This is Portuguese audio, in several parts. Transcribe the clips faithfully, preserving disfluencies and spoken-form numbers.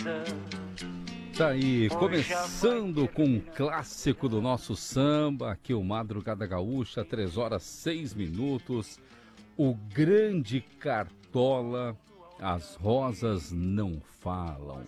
Tá aí, começando com um clássico do nosso samba, aqui o Madrugada Gaúcha, três horas seis minutos, o grande Cartola, As Rosas Não Falam.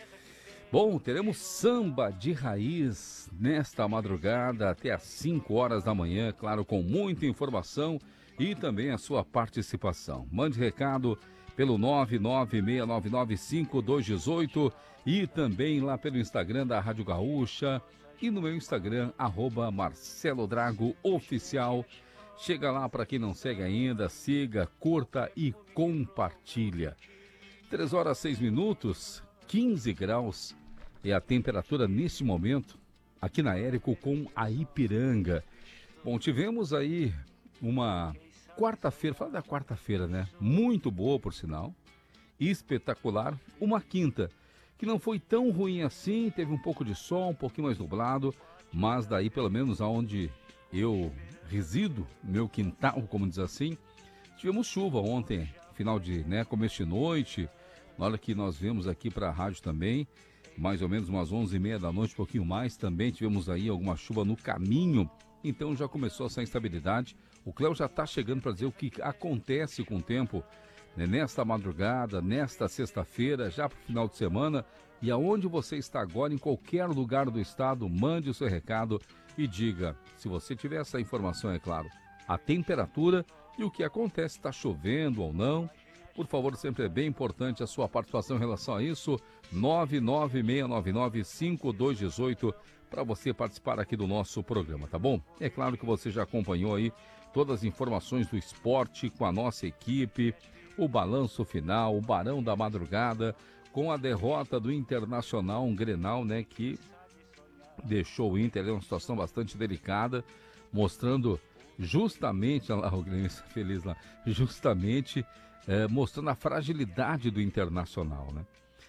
Bom, teremos samba de raiz nesta madrugada até às cinco horas da manhã, claro, com muita informação e também a sua participação. Mande recado pelo nove nove seis nove nove cinco dois um oito e também lá pelo Instagram da Rádio Gaúcha e no meu Instagram, arroba Marcelo Drago Oficial. Chega lá para quem não segue ainda, siga, curta e compartilha. três horas seis minutos, quinze graus é a temperatura neste momento aqui na Érico com a Ipiranga. Bom, tivemos aí uma quarta-feira, fala da quarta-feira, né? Muito boa, por sinal, espetacular. Uma quinta, que não foi tão ruim assim, teve um pouco de sol, um pouquinho mais nublado, mas daí, pelo menos aonde eu resido, meu quintal, como diz assim, tivemos chuva ontem, final de, né, começo de noite, na hora que nós viemos aqui para a rádio também, mais ou menos umas onze e meia da noite, um pouquinho mais, também tivemos aí alguma chuva no caminho, então já começou essa instabilidade. O Cléo já está chegando para dizer o que acontece com o tempo, né, nesta madrugada, nesta sexta-feira, já para o final de semana. E aonde você está agora, em qualquer lugar do estado, mande o seu recado e diga, se você tiver essa informação, é claro, a temperatura e o que acontece, está chovendo ou não. Por favor, sempre é bem importante a sua participação em relação a isso. nove nove seis nove nove cinco dois um oito para você participar aqui do nosso programa, tá bom? É claro que você já acompanhou aí todas as informações do esporte com a nossa equipe, o balanço final, o Barão da Madrugada, com a derrota do Internacional, um Grenal, né, que deixou o Inter em uma situação bastante delicada, mostrando justamente, olha lá o Grêmio feliz lá, justamente é, mostrando a fragilidade do Internacional, né?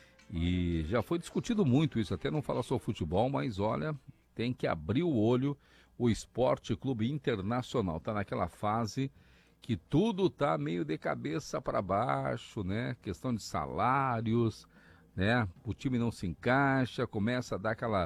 E já foi discutido muito isso, até não falar só futebol, mas olha, tem que abrir o olho. O Esporte Clube Internacional está naquela fase que tudo está meio de cabeça para baixo, né? Questão de salários, né? O time não se encaixa, começa a dar aquela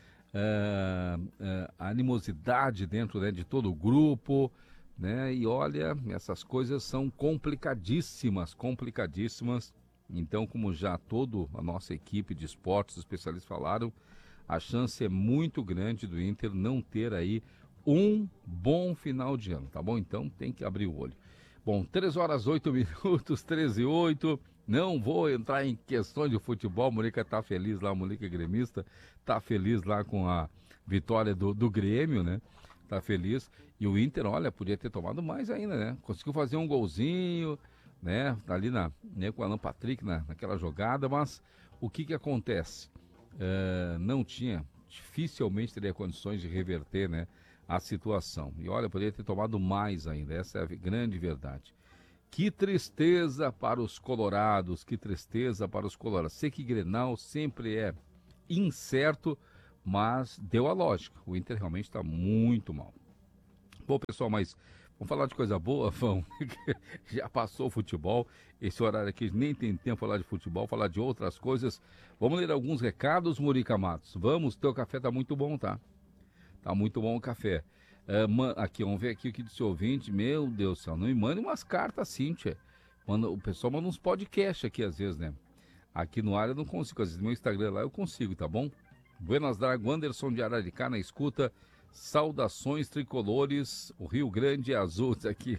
uh, uh, animosidade dentro, né, de todo o grupo, né? E olha, essas coisas são complicadíssimas, complicadíssimas. Então, como já toda a nossa equipe de esportes, os especialistas falaram, a chance é muito grande do Inter não ter aí um bom final de ano, tá bom? Então tem que abrir o olho. Bom, três horas oito minutos, treze e oito, não vou entrar em questões de futebol, a Murica tá feliz lá, a Murica gremista, tá feliz lá com a vitória do, do Grêmio, né? Tá feliz. E o Inter, olha, podia ter tomado mais ainda, né? Conseguiu fazer um golzinho, né? Ali na, né, com o Alan Patrick na, naquela jogada, mas o que que acontece? Uh, não tinha, dificilmente teria condições de reverter, né, a situação. E olha, poderia ter tomado mais ainda, essa é a grande verdade. Que tristeza para os colorados, que tristeza para os colorados. Sei que Grenal sempre é incerto, mas deu a lógica. O Inter realmente está muito mal. Bom, pessoal, mas vamos falar de coisa boa? Vamos. Já passou o futebol. Esse horário aqui nem tem tempo para falar de futebol, falar de outras coisas. Vamos ler alguns recados, Murica Matos. Vamos, teu café tá muito bom, tá? Tá muito bom o café. Uh, man, aqui, vamos ver aqui o que disse o ouvinte. Meu Deus do céu, não me mande umas cartas assim, tia. Manda, o pessoal manda uns podcasts aqui às vezes, né? Aqui no ar eu não consigo, às vezes no meu Instagram lá eu consigo, tá bom? Buenas Drago, Anderson de Araricá na escuta. Saudações tricolores, o Rio Grande é azul, isso aqui.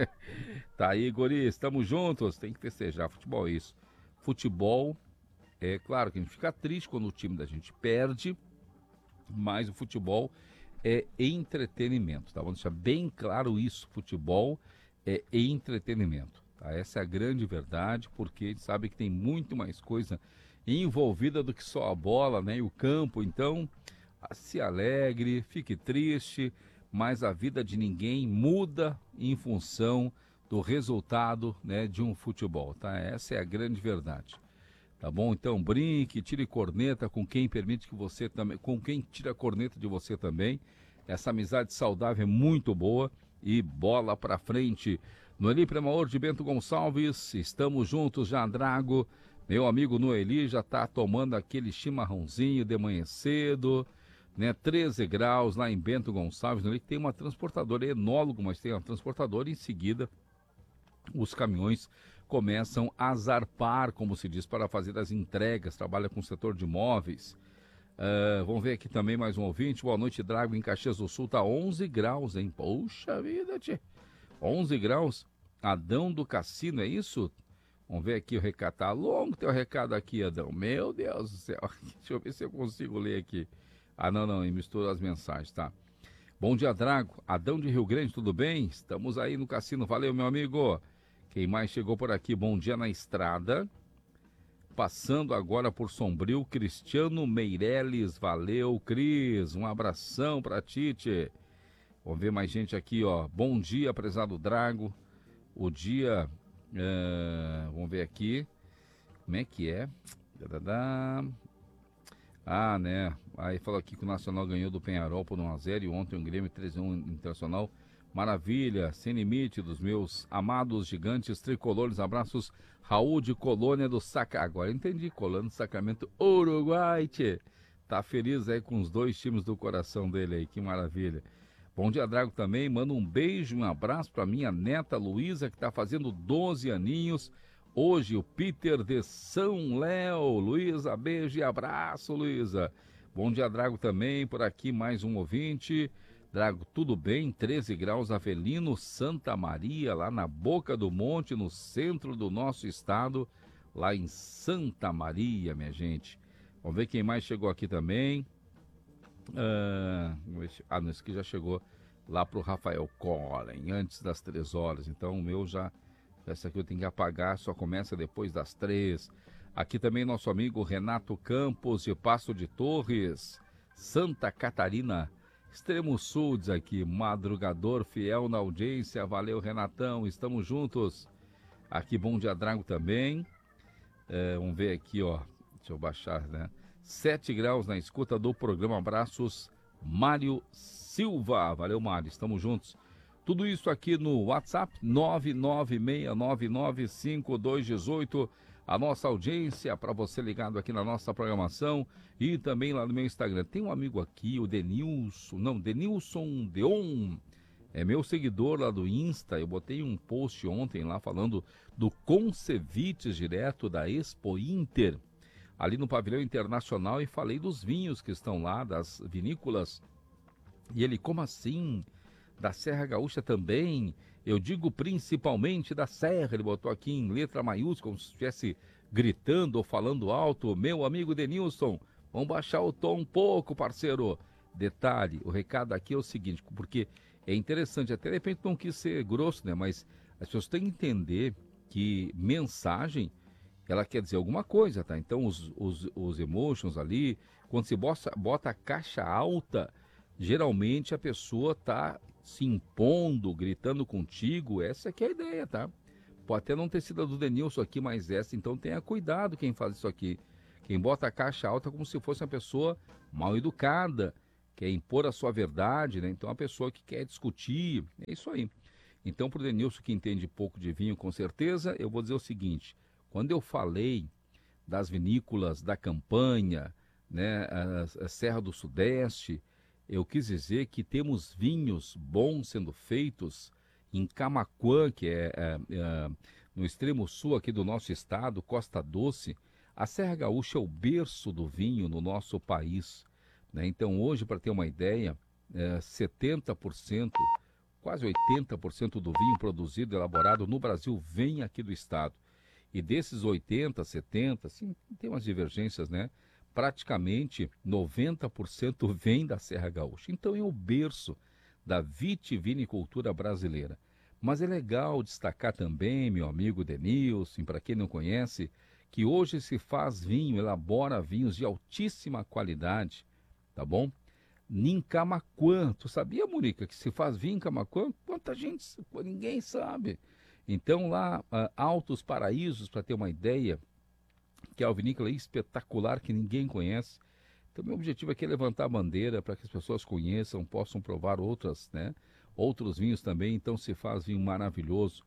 Tá aí, guri, estamos juntos, tem que festejar, futebol é isso. Futebol, é claro que a gente fica triste quando o time da gente perde, mas o futebol é entretenimento, tá? Vamos deixar bem claro isso, futebol é entretenimento, tá? Essa é a grande verdade, porque a gente sabe que tem muito mais coisa envolvida do que só a bola, né, e o campo, então se alegre, fique triste, mas a vida de ninguém muda em função do resultado, né, de um futebol, tá? Essa é a grande verdade, tá bom? Então brinque, tire corneta com quem permite que você também, com quem tira corneta de você também. Essa amizade saudável é muito boa e bola pra frente. No Eli Premaor de Bento Gonçalves, estamos juntos já, Drago. Meu amigo Noeli já está tomando aquele chimarrãozinho de manhã cedo, né? treze graus lá em Bento Gonçalves, Noeli, que tem uma transportadora, é enólogo, mas tem uma transportadora, e em seguida os caminhões começam a zarpar, como se diz, para fazer as entregas, trabalha com o setor de imóveis. Uh, vamos ver aqui também mais um ouvinte. Boa noite, Drago, em Caxias do Sul, tá onze graus, hein? Poxa vida, tchê. onze graus. Adão do Cassino, é isso? Vamos ver aqui o recado. Tá longo teu recado aqui, Adão. Meu Deus do céu. Deixa eu ver se eu consigo ler aqui. Ah, não, não, mistura as mensagens, tá? Bom dia, Drago. Adão de Rio Grande, tudo bem? Estamos aí no cassino. Valeu, meu amigo. Quem mais chegou por aqui? Bom dia na estrada. Passando agora por Sombrio, Cristiano Meirelles. Valeu, Cris. Um abração pra Tite. Vamos ver mais gente aqui, ó. Bom dia, prezado Drago. O dia... É... Vamos ver aqui. Como é que é? Ah, né? Aí falou aqui que o Nacional ganhou do Penharol por um a zero e ontem o Grêmio três a um Internacional. Maravilha, sem limite dos meus amados gigantes tricolores. Abraços, Raul de Colônia do Saca. Agora entendi, Colônia do Sacramento, Uruguai, tchê. Tá feliz aí com os dois times do coração dele aí, que maravilha. Bom dia, Drago, também. Manda um beijo, um abraço pra minha neta Luísa, que tá fazendo doze aninhos. Hoje o Peter de São Léo. Luísa, beijo e abraço, Luísa. Bom dia, Drago, também. Por aqui mais um ouvinte. Drago, tudo bem? treze graus, Avelino Santa Maria, lá na Boca do Monte, no centro do nosso estado, lá em Santa Maria, minha gente. Vamos ver quem mais chegou aqui também. Ah, ah não, esse aqui já chegou lá pro Rafael Collen, antes das três horas. Então o meu já, essa aqui eu tenho que apagar, só começa depois das três. Aqui também nosso amigo Renato Campos, de Passo de Torres, Santa Catarina, Extremo Sul, diz aqui, madrugador fiel na audiência. Valeu, Renatão, estamos juntos. Aqui, bom dia, Drago, também. É, vamos ver aqui, ó, deixa eu baixar, né? sete graus na escuta do programa. Abraços, Mário Silva. Valeu, Mário, estamos juntos. Tudo isso aqui no WhatsApp, nove nove seis nove nove cinco dois um oito. A nossa audiência, para você ligado aqui na nossa programação e também lá no meu Instagram. Tem um amigo aqui, o Denilson, não, Denilson Deon, é meu seguidor lá do Insta. Eu botei um post ontem lá falando do Concevites, direto da Expo Inter, ali no pavilhão internacional, e falei dos vinhos que estão lá, das vinícolas. E ele, como assim? Da Serra Gaúcha também? Eu digo principalmente da Serra. Ele botou aqui em letra maiúscula, como se estivesse gritando ou falando alto. Meu amigo Denilson, vamos baixar o tom um pouco, parceiro. Detalhe, o recado aqui é o seguinte, porque é interessante, até de repente não quis ser grosso, né? Mas as pessoas têm que entender que mensagem, ela quer dizer alguma coisa, tá? Então os, os, os emotions ali, quando se bota, bota a caixa alta, geralmente a pessoa tá se impondo, gritando contigo. Essa que é a ideia, tá? Pode até não ter sido a do Denilson aqui, mas essa, então tenha cuidado quem faz isso aqui. Quem bota a caixa alta como se fosse uma pessoa mal educada, quer impor a sua verdade, né? Então a pessoa que quer discutir, é isso aí. Então pro Denilson, que entende pouco de vinho, com certeza, eu vou dizer o seguinte: quando eu falei das vinícolas da Campanha, né, a, a Serra do Sudeste, eu quis dizer que temos vinhos bons sendo feitos em Camaquã, que é, é, é no extremo sul aqui do nosso estado, Costa Doce. A Serra Gaúcha é o berço do vinho no nosso país, né? Então hoje, para ter uma ideia, é, setenta por cento, quase oitenta por cento do vinho produzido e elaborado no Brasil vem aqui do estado. E desses oitenta, setenta, assim, tem umas divergências, né? Praticamente noventa por cento vem da Serra Gaúcha. Então é o berço da vitivinicultura brasileira. Mas é legal destacar também, meu amigo Denilson, para quem não conhece, que hoje se faz vinho, elabora vinhos de altíssima qualidade, tá bom? Em Camaquã, tu sabia, Mônica, que se faz vinho em Camaquã? Quanta gente, ninguém sabe. Então lá, uh, Altos Paraísos, para ter uma ideia, que é uma vinícola espetacular que ninguém conhece. Então, meu objetivo aqui é levantar a bandeira para que as pessoas conheçam, possam provar outras, né? Outros vinhos também. Então, se faz vinho maravilhoso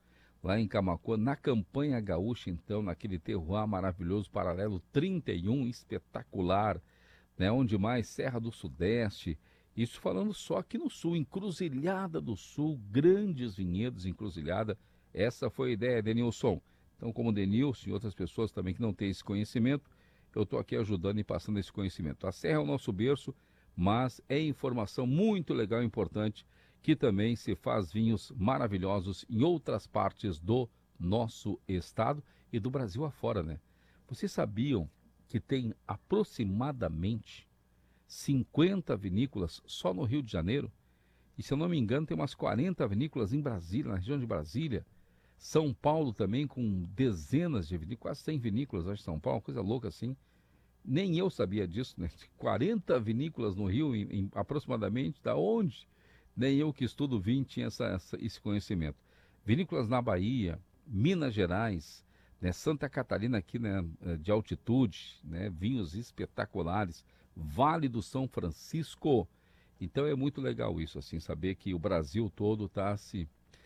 lá em Camaquã, na campanha gaúcha, então, naquele terroir maravilhoso, paralelo trinta e um, espetacular, né? Onde mais? Serra do Sudeste, isso falando só aqui no Sul, Encruzilhada do Sul, grandes vinhedos, Encruzilhada, essa foi a ideia, Denilson. Então, como Denilson e outras pessoas também que não têm esse conhecimento, eu estou aqui ajudando e passando esse conhecimento. A Serra é o nosso berço, mas é informação muito legal e importante, que também se faz vinhos maravilhosos em outras partes do nosso estado e do Brasil afora, né? Vocês sabiam que tem aproximadamente cinquenta vinícolas só no Rio de Janeiro? E se eu não me engano tem umas quarenta vinícolas em Brasília, na região de Brasília. São Paulo também com dezenas de vinícolas, quase cem vinícolas, acho, em São Paulo, coisa louca assim. Nem eu sabia disso, né? quarenta vinícolas no Rio, em, em, aproximadamente, da onde? Nem eu que estudo vinho tinha essa, essa, esse conhecimento. Vinícolas na Bahia, Minas Gerais, né, Santa Catarina aqui, né, de altitude, né, vinhos espetaculares, Vale do São Francisco. Então é muito legal isso, assim, saber que o Brasil todo está se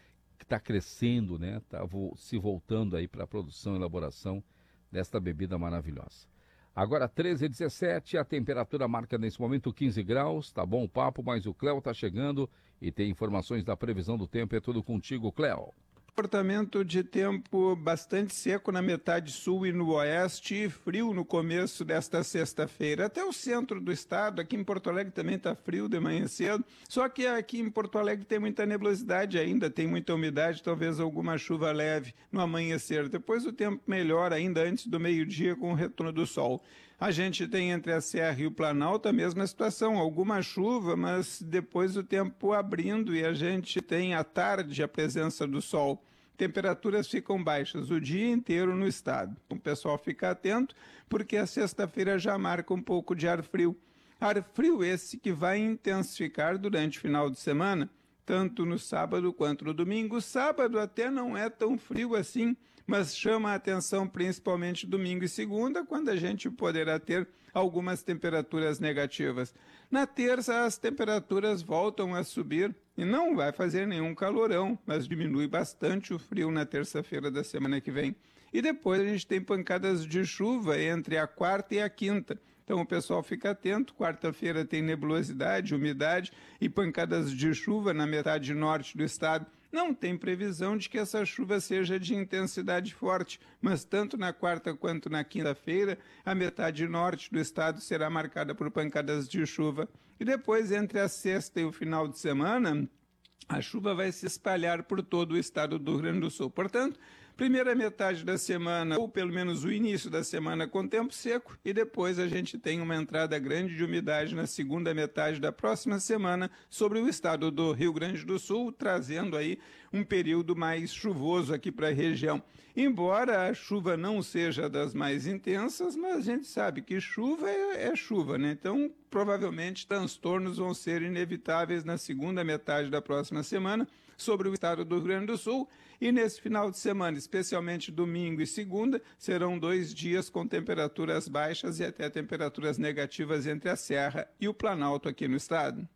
tá crescendo, né, tá vo, se voltando aí para a produção e elaboração desta bebida maravilhosa. Agora treze e dezessete, a temperatura marca nesse momento quinze graus, tá bom o papo, mas o Cléo tá chegando e tem informações da previsão do tempo, é tudo contigo, Cléo. Comportamento de tempo bastante seco na metade sul e no oeste e frio no começo desta sexta-feira. Até o centro do estado, aqui em Porto Alegre também está frio de manhã cedo, só que aqui em Porto Alegre tem muita nebulosidade ainda, tem muita umidade, talvez alguma chuva leve no amanhecer. Depois o tempo melhora ainda antes do meio-dia com o retorno do sol. A gente tem entre a Serra e o Planalto a mesma situação, alguma chuva, mas depois o tempo abrindo e a gente tem à tarde a presença do sol. Temperaturas ficam baixas o dia inteiro no estado. O pessoal fica atento porque a sexta-feira já marca um pouco de ar frio. Ar frio esse que vai intensificar durante o final de semana, tanto no sábado quanto no domingo. Sábado até não é tão frio assim, mas chama a atenção principalmente domingo e segunda, quando a gente poderá ter algumas temperaturas negativas. Na terça, as temperaturas voltam a subir e não vai fazer nenhum calorão, mas diminui bastante o frio na terça-feira da semana que vem. E depois a gente tem pancadas de chuva entre a quarta e a quinta. Então o pessoal fica atento, quarta-feira tem nebulosidade, umidade e pancadas de chuva na metade norte do estado. Não tem previsão de que essa chuva seja de intensidade forte, mas tanto na quarta quanto na quinta-feira, a metade norte do estado será marcada por pancadas de chuva. E depois, entre a sexta e o final de semana, a chuva vai se espalhar por todo o estado do Rio Grande do Sul. Portanto, primeira metade da semana, ou pelo menos o início da semana, com tempo seco, e depois a gente tem uma entrada grande de umidade na segunda metade da próxima semana sobre o estado do Rio Grande do Sul, trazendo aí um período mais chuvoso aqui para a região. Embora a chuva não seja das mais intensas, mas a gente sabe que chuva é, é chuva, né? Então, provavelmente, transtornos vão ser inevitáveis na segunda metade da próxima semana sobre o estado do Rio Grande do Sul. E nesse final de semana, especialmente domingo e segunda, serão dois dias com temperaturas baixas e até temperaturas negativas entre a Serra e o Planalto aqui no estado.